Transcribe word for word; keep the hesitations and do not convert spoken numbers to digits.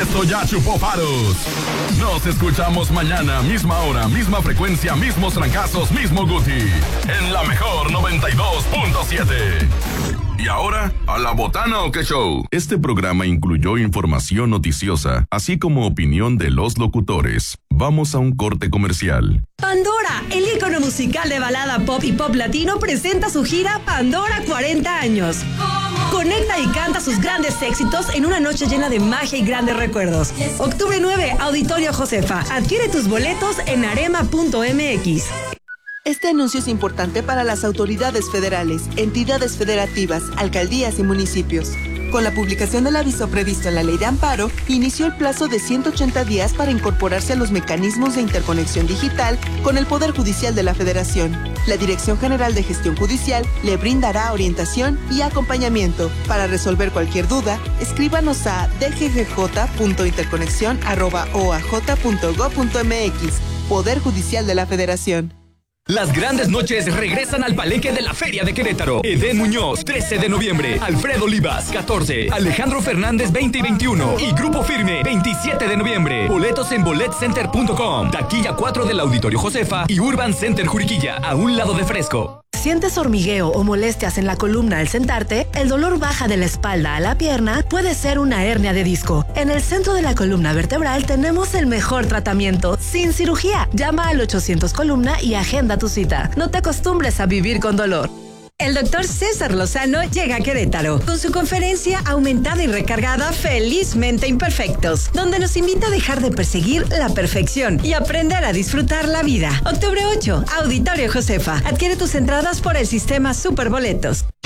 esto ya chupó faros. Nos escuchamos mañana, misma hora, misma frecuencia, mismos trancazos, mismo Guti. En la mejor noventa y dos punto siete. Y ahora, ¿a la botana o qué show? Este programa incluyó información noticiosa, así como opinión de los locutores. Vamos a un corte comercial. Pandora, el ícono musical de balada pop y pop latino, presenta su gira Pandora cuarenta años. Conecta y canta sus grandes éxitos en una noche llena de magia y grandes recuerdos. Octubre nueve, Auditorio Josefa. Adquiere tus boletos en arema punto m x. Este anuncio es importante para las autoridades federales, entidades federativas, alcaldías y municipios. Con la publicación del aviso previsto en la Ley de Amparo, inició el plazo de ciento ochenta días para incorporarse a los mecanismos de interconexión digital con el Poder Judicial de la Federación. La Dirección General de Gestión Judicial le brindará orientación y acompañamiento. Para resolver cualquier duda, escríbanos a d g g j punto interconexión arroba o a j punto gob punto m x. Poder Judicial de la Federación. Las grandes noches regresan al Palenque de la Feria de Querétaro. Edén Muñoz, trece de noviembre. Alfredo Olivas, catorce. Alejandro Fernández, veinte y veintiuno. Y Grupo Firme, veintisiete de noviembre. Boletos en bolet center punto com. Taquilla cuatro del Auditorio Josefa y Urban Center Juriquilla, a un lado de Fresco. ¿Sientes hormigueo o molestias en la columna al sentarte? El dolor baja de la espalda a la pierna puede ser una hernia de disco. En el centro de la columna vertebral tenemos el mejor tratamiento, sin cirugía. Llama al ochocientos columna y agenda tu cita. No te acostumbres a vivir con dolor. El doctor César Lozano llega a Querétaro con su conferencia aumentada y recargada Felizmente Imperfectos, donde nos invita a dejar de perseguir la perfección y aprender a disfrutar la vida. Octubre ocho, Auditorio Josefa. Adquiere tus entradas por el sistema Superboletos.